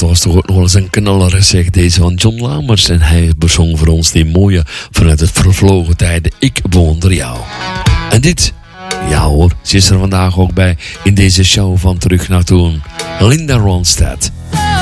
was toch ook nog wel eens een knaller, zegt deze van John Lamers. En hij bezong voor ons die mooie vanuit het vervlogen tijden Ik bewonder jou. En dit, ja hoor, ze is er vandaag ook bij in deze show van Terug naar Toen. Linda Ronstadt.